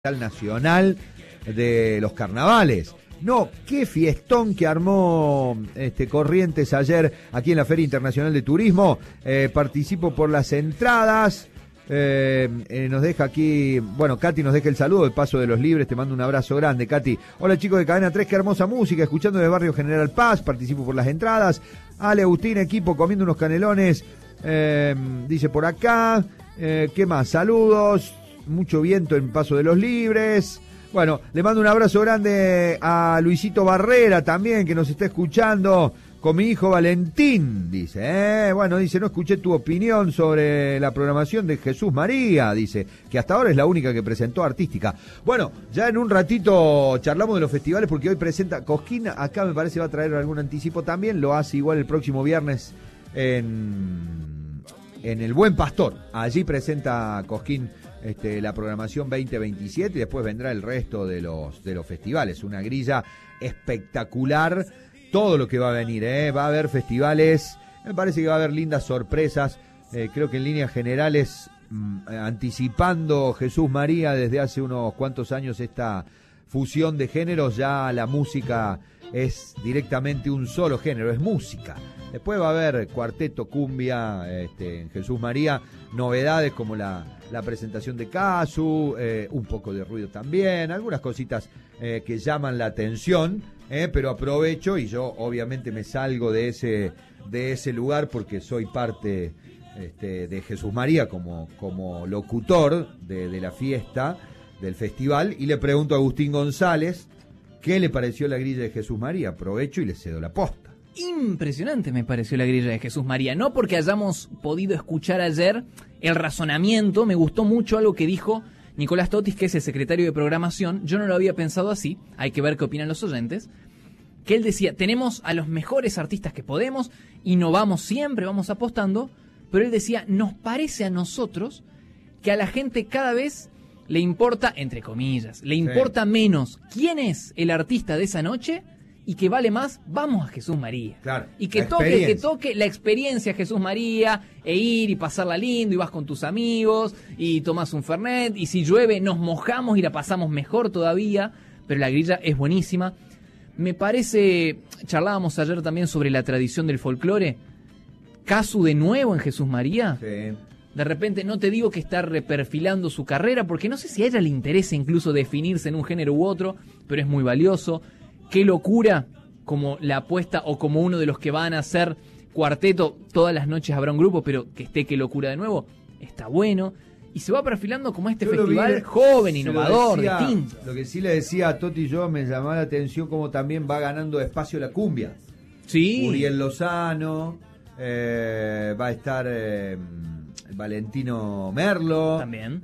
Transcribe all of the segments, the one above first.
Nacional de los carnavales. No, qué fiestón que armó Corrientes ayer aquí en la Feria Internacional de Turismo. Participo por las entradas. Nos deja aquí, bueno, Katy nos deja el saludo del Paso de los Libres. Te mando un abrazo grande, Katy. Hola chicos de Cadena 3, qué hermosa música, escuchando desde Barrio General Paz. Participo por las entradas. Ale, Agustín, equipo comiendo unos canelones, dice por acá. ¿Qué más? Saludos. Mucho viento en Paso de los Libres. Bueno, le mando un abrazo grande a Luisito Barrera también, que nos está escuchando con mi hijo Valentín, dice. Bueno, dice, no escuché tu opinión sobre la programación de Jesús María, dice, que hasta ahora es la única que presentó artística. Bueno, ya en un ratito charlamos de los festivales, porque hoy presenta Cosquín, acá me parece va a traer algún anticipo también, lo hace igual el próximo viernes en el Buen Pastor. Allí presenta Cosquín la programación 2027 y después vendrá el resto de los festivales. Una grilla espectacular, todo lo que va a venir, va a haber festivales, me parece que va a haber lindas sorpresas, creo que en líneas generales, anticipando Jesús María desde hace unos cuantos años esta fusión de géneros, ya la música es directamente un solo género, es música. Después va a haber cuarteto, cumbia, en Jesús María, novedades como la presentación de Casu, un poco de ruido también, algunas cositas que llaman la atención, pero aprovecho y yo obviamente me salgo de ese lugar porque soy parte de Jesús María como locutor de la fiesta, del festival, y le pregunto a Agustín González qué le pareció la grilla de Jesús María. Aprovecho y le cedo la posta. Impresionante me pareció la grilla de Jesús María, no porque hayamos podido escuchar ayer el razonamiento, me gustó mucho algo que dijo Nicolás Totis, que es el secretario de programación, yo no lo había pensado así, hay que ver qué opinan los oyentes, que él decía, tenemos a los mejores artistas que podemos, innovamos siempre, vamos apostando, pero él decía, nos parece a nosotros que a la gente cada vez le importa, entre comillas, le importa menos quién es el artista de esa noche y que vale más, vamos a Jesús María. Claro, y que toque la experiencia Jesús María, e ir y pasarla lindo, y vas con tus amigos, y tomás un Fernet, y si llueve nos mojamos y la pasamos mejor todavía, pero la grilla es buenísima. Me parece, charlábamos ayer también sobre la tradición del folclore, Casu de nuevo en Jesús María. Sí. De repente, no te digo que está reperfilando su carrera, porque no sé si a ella le interesa incluso definirse en un género u otro, pero es muy valioso. Qué locura como la apuesta o como uno de los que van a hacer cuarteto, todas las noches habrá un grupo, pero que esté Qué Locura de nuevo, está bueno. Y se va perfilando como este festival joven, innovador, distinto. Lo que sí le decía a Toti y yo, me llamaba la atención como también va ganando espacio la cumbia. Sí. Uriel Lozano, va a estar Valentino Merlo. También.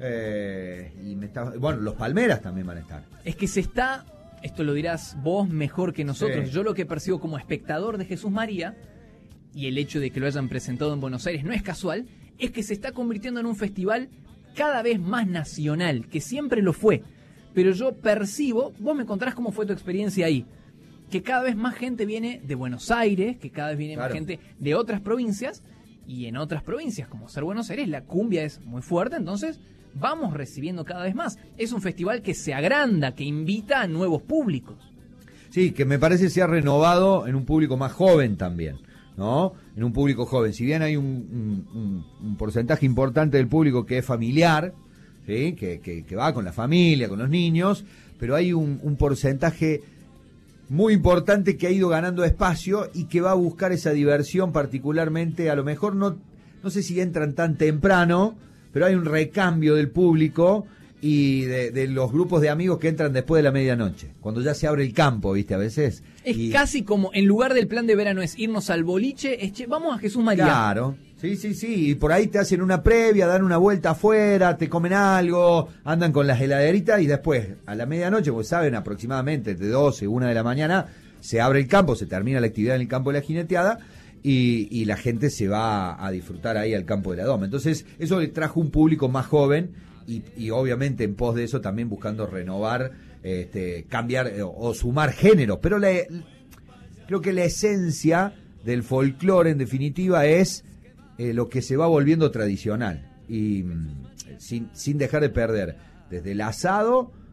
Bueno, los Palmeras también van a estar. Es que esto lo dirás vos mejor que nosotros. Sí. Yo lo que percibo como espectador de Jesús María, y el hecho de que lo hayan presentado en Buenos Aires no es casual, es que se está convirtiendo en un festival cada vez más nacional, que siempre lo fue. Pero yo percibo, vos me contarás cómo fue tu experiencia ahí, que cada vez más gente viene de Buenos Aires, que cada vez viene más gente de otras provincias, y en otras provincias, como ser Buenos Aires, la cumbia es muy fuerte, entonces vamos recibiendo cada vez más. Es un festival que se agranda, que invita a nuevos públicos. Sí, que me parece se ha renovado en un público más joven también, ¿no? En un público joven. Si bien hay un porcentaje importante del público que es familiar, ¿sí? Que va con la familia, con los niños, pero hay un porcentaje muy importante que ha ido ganando espacio y que va a buscar esa diversión particularmente, a lo mejor no sé si entran tan temprano, pero hay un recambio del público y de los grupos de amigos que entran después de la medianoche, cuando ya se abre el campo, ¿viste? A veces. Es casi como, en lugar del plan de verano es irnos al boliche, vamos a Jesús María. Claro, sí, y por ahí te hacen una previa, dan una vuelta afuera, te comen algo, andan con las heladeritas y después, a la medianoche, pues saben, aproximadamente de 12, 1 de la mañana, se abre el campo, se termina la actividad en el campo de la jineteada, y la gente se va a disfrutar ahí al campo de la Doma. Entonces, eso le trajo un público más joven y obviamente en pos de eso también buscando renovar, cambiar o sumar géneros. Pero creo que la esencia del folclore, en definitiva, es lo que se va volviendo tradicional y sin dejar de perder desde el asado